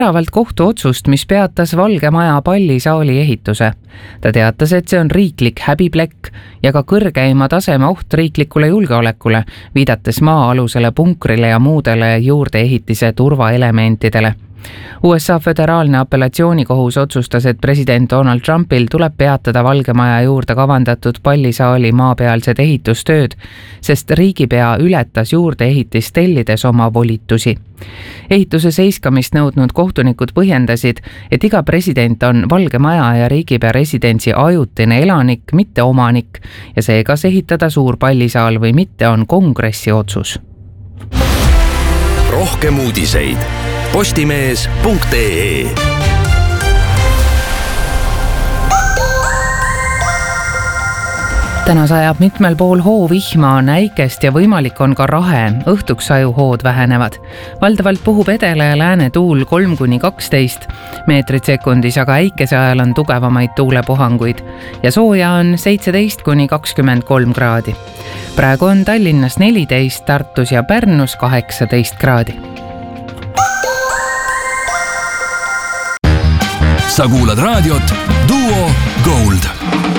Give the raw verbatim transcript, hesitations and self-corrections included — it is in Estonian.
teravalt kohtuotsust, mis peatas Valge Maja pallisaali ehituse. Ta teatas, et see on riiklik häbiplekk ja ka kõrgeima taseme oht riiklikule julgeolekule, viidates maa-alusele punkrile ja muudele juurdeehitise turvaelementidele. U S A föderaalne apellatsioonikohus otsustas, et president Donald Trumpil tuleb peatada Valge Maja juurde kavandatud pallisaali maapealsed ehitustööd, sest riigipea ületas juurdeehitist tellides oma volitusi. Ehituse seiskamist nõudnud kohtunikud põhjendasid, et iga president on Valge Maja ja riigipea residentsi ajutine elanik, mitte omanik, ja see, kas ehitada suur pallisaal või mitte, on kongressi otsus. Rohkem uudiseid postimees punkt ee. Täna sajab mitmel pool hoo vihma, näikest ja võimalik on ka rahe. Õhtuks sajuhood vähenevad. Valdavalt puhub edele ja lääne tuul kolm kuni kaksteist meetrit sekundis, aga äikese ajal on tugevamaid tuulepuhanguid ja sooja on seitseteist kuni kakskümmend kolm kraadi. Praegu on Tallinnas neliteist, Tartus ja Pärnus kaheksateist kraadi. Sa kuulad raadiot Duo Gold.